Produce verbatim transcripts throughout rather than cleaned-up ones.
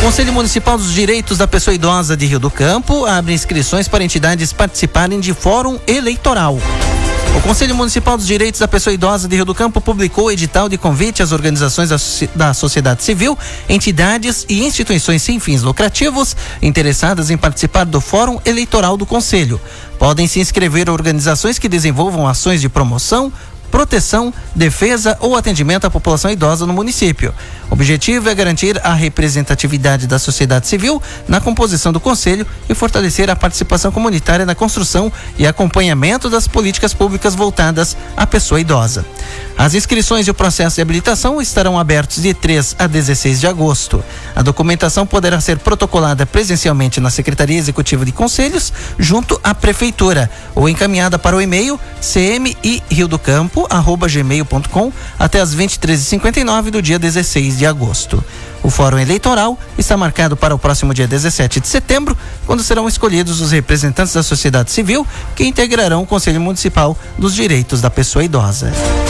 Conselho Municipal dos Direitos da Pessoa Idosa de Rio do Campo abre inscrições para entidades participarem de fórum eleitoral. O Conselho Municipal dos Direitos da Pessoa Idosa de Rio do Campo publicou o edital de convite às organizações da, da sociedade civil, entidades e instituições sem fins lucrativos interessadas em participar do Fórum Eleitoral do Conselho. Podem se inscrever organizações que desenvolvam ações de promoção, proteção, defesa ou atendimento à população idosa no município. O objetivo é garantir a representatividade da sociedade civil na composição do Conselho e fortalecer a participação comunitária na construção e acompanhamento das políticas públicas voltadas à pessoa idosa. As inscrições e o processo de habilitação estarão abertos de três a dezesseis de agosto. A documentação poderá ser protocolada presencialmente na Secretaria Executiva de Conselhos, junto à Prefeitura, ou encaminhada para o e-mail c m i rio do campo arroba gmail ponto com até às vinte e três e cinquenta e nove do dia dezesseis de agosto. O Fórum Eleitoral está marcado para o próximo dia dezessete de setembro, quando serão escolhidos os representantes da sociedade civil que integrarão o Conselho Municipal dos Direitos da Pessoa Idosa.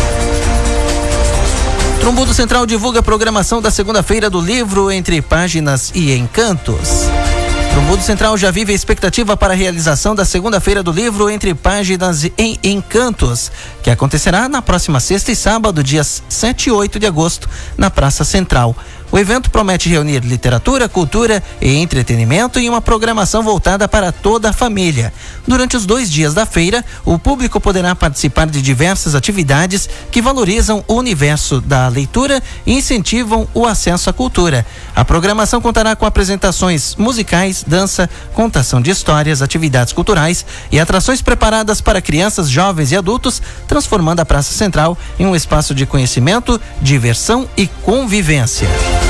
Trombudo Central divulga a programação da segunda-feira do livro Entre Páginas e Encantos. Trombudo Central já vive a expectativa para a realização da segunda-feira do livro Entre Páginas e Encantos, que acontecerá na próxima sexta e sábado, dias sete e oito de agosto, na Praça Central. O evento promete reunir literatura, cultura e entretenimento em uma programação voltada para toda a família. Durante os dois dias da feira, o público poderá participar de diversas atividades que valorizam o universo da leitura e incentivam o acesso à cultura. A programação contará com apresentações musicais, dança, contação de histórias, atividades culturais e atrações preparadas para crianças, jovens e adultos, transformando a Praça Central em um espaço de conhecimento, diversão e convivência.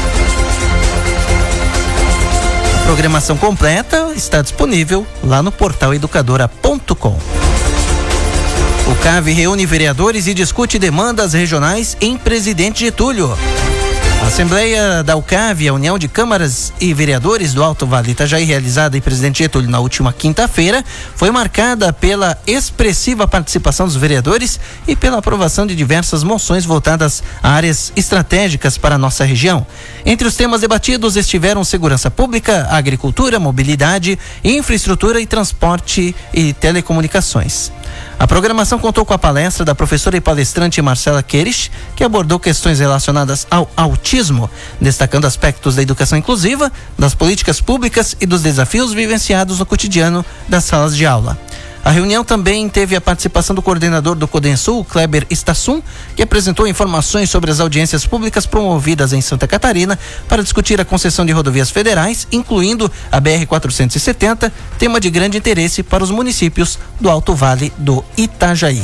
A programação completa está disponível lá no portal educadora ponto com. O C A V reúne vereadores e discute demandas regionais em Presidente Getúlio. A Assembleia da U C A V, a União de Câmaras e Vereadores do Alto Vale Itajaí, realizada em Presidente Getúlio na última quinta-feira, foi marcada pela expressiva participação dos vereadores e pela aprovação de diversas moções voltadas a áreas estratégicas para a nossa região. Entre os temas debatidos estiveram segurança pública, agricultura, mobilidade, infraestrutura e transporte e telecomunicações. A programação contou com a palestra da professora e palestrante Marcela Queires, que abordou questões relacionadas ao autismo, destacando aspectos da educação inclusiva, das políticas públicas e dos desafios vivenciados no cotidiano das salas de aula. A reunião também teve a participação do coordenador do Codensul, Kleber Stassum, que apresentou informações sobre as audiências públicas promovidas em Santa Catarina para discutir a concessão de rodovias federais, incluindo a B R quatrocentos e setenta, tema de grande interesse para os municípios do Alto Vale do Itajaí.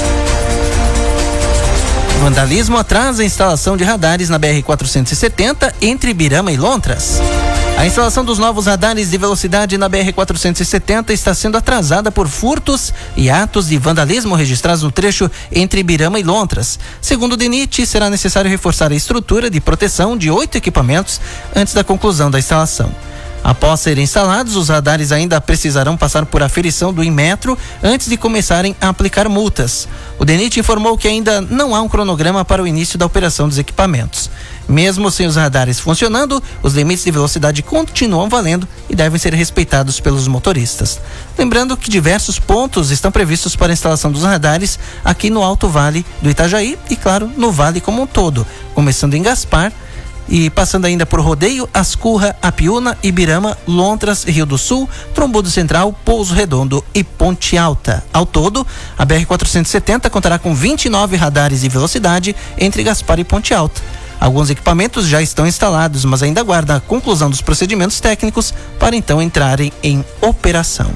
Vandalismo atrasa a instalação de radares na B R quatrocentos e setenta entre Birama e Lontras. A instalação dos novos radares de velocidade na B R quatrocentos e setenta está sendo atrasada por furtos e atos de vandalismo registrados no trecho entre Birama e Lontras. Segundo o DENIT, será necessário reforçar a estrutura de proteção de oito equipamentos antes da conclusão da instalação. Após serem instalados, os radares ainda precisarão passar por aferição do Inmetro antes de começarem a aplicar multas. O DENIT informou que ainda não há um cronograma para o início da operação dos equipamentos. Mesmo sem os radares funcionando, os limites de velocidade continuam valendo e devem ser respeitados pelos motoristas. Lembrando que diversos pontos estão previstos para a instalação dos radares aqui no Alto Vale do Itajaí e, claro, no Vale como um todo, começando em Gaspar, e passando ainda por Rodeio, Ascurra, Apiúna, Ibirama, Lontras, Rio do Sul, Trombudo Central, Pouso Redondo e Ponte Alta. Ao todo, a B R quatrocentos e setenta contará com vinte e nove radares de velocidade entre Gaspar e Ponte Alta. Alguns equipamentos já estão instalados, mas ainda aguardam a conclusão dos procedimentos técnicos para então entrarem em operação.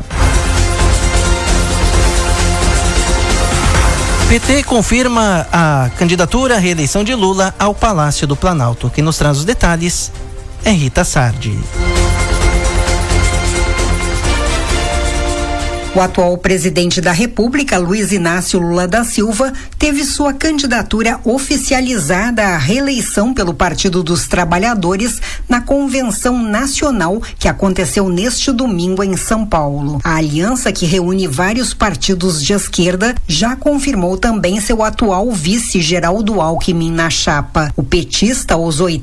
P T confirma a candidatura à reeleição de Lula ao Palácio do Planalto. Quem nos traz os detalhes é Rita Sardi. O atual presidente da República, Luiz Inácio Lula da Silva, teve sua candidatura oficializada à reeleição pelo Partido dos Trabalhadores na Convenção Nacional que aconteceu neste domingo em São Paulo. A aliança, que reúne vários partidos de esquerda, já confirmou também seu atual vice, Geraldo Alckmin, na chapa. O petista, aos